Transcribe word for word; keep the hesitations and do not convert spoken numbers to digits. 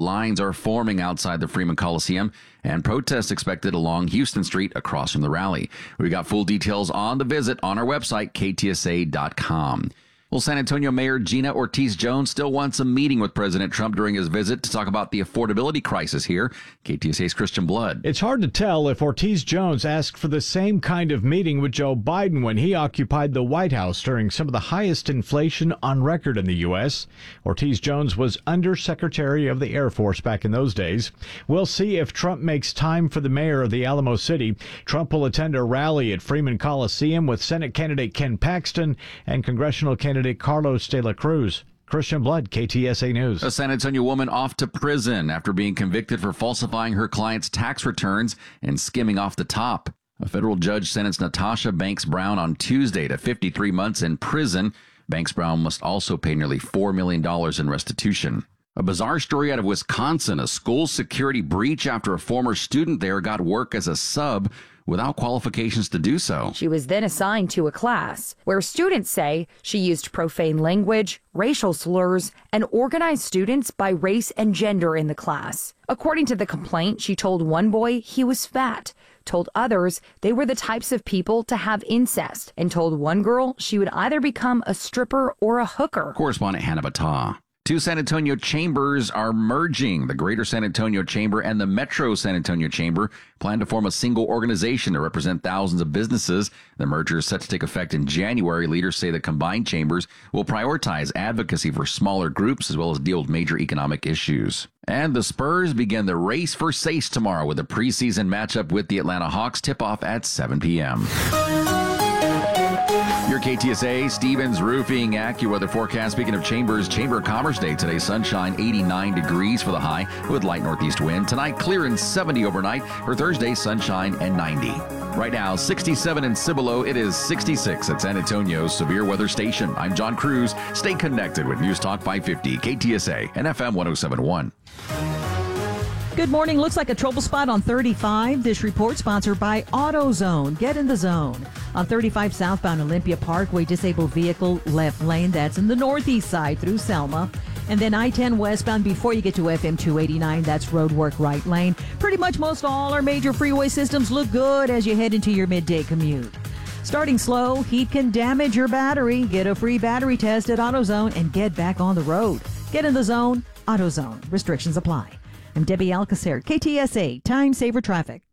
lines are forming outside the Freeman Coliseum and protests expected along Houston Street across from the rally. We've got full details on the visit on our website, K T S A dot com. Well, San Antonio Mayor Gina Ortiz-Jones still wants a meeting with President Trump during his visit to talk about the affordability crisis here. K T S A's Christian Blood. It's hard to tell if Ortiz-Jones asked for the same kind of meeting with Joe Biden when he occupied the White House during some of the highest inflation on record in the U S. Ortiz-Jones was Undersecretary of the Air Force back in those days. We'll see if Trump makes time for the mayor of the Alamo City. Trump will attend a rally at Freeman Coliseum with Senate candidate Ken Paxton and congressional candidate Carlos de la Cruz. Christian Blood, K T S A News. A San Antonio woman off to prison after being convicted for falsifying her client's tax returns and skimming off the top. A federal judge sentenced Natasha Banks Brown on Tuesday to fifty-three months in prison. Banks Brown must also pay nearly four million dollars in restitution. A bizarre story out of Wisconsin, a school security breach after a former student there got work as a sub without qualifications to do so. She was then assigned to a class where students say she used profane language, racial slurs, and organized students by race and gender in the class. According to the complaint, she told one boy he was fat, told others they were the types of people to have incest, and told one girl she would either become a stripper or a hooker. Correspondent Hannah Battah. Two San Antonio chambers are merging. The Greater San Antonio Chamber and the Metro San Antonio Chamber plan to form a single organization to represent thousands of businesses. The merger is set to take effect in January. Leaders say the combined chambers will prioritize advocacy for smaller groups as well as deal with major economic issues. And the Spurs begin the race for Sace tomorrow with a preseason matchup with the Atlanta Hawks. Tip-off at seven p.m. Your K T S A, Stevens Roofing AccuWeather forecast. Speaking of chambers, Chamber of Commerce Day today. Sunshine, eighty-nine degrees for the high with light northeast wind. Tonight, clear and seventy overnight. For Thursday, sunshine and ninety. Right now, sixty-seven in Cibolo. It is sixty-six at San Antonio's Severe Weather Station. I'm John Cruz. Stay connected with News Talk five fifty, K T S A, and F M one oh seven point one. Good morning. Looks like a trouble spot on thirty-five. This report sponsored by AutoZone. Get in the zone. On thirty-five southbound Olympia Parkway, disabled vehicle left lane. That's in the northeast side through Selma. And then I ten westbound before you get to F M two eighty-nine. That's roadwork right lane. Pretty much most all our major freeway systems look good as you head into your midday commute. Starting slow, heat can damage your battery. Get a free battery test at AutoZone and get back on the road. Get in the zone. AutoZone. Restrictions apply. I'm Debbie Alcacer, K T S A, Time Saver Traffic.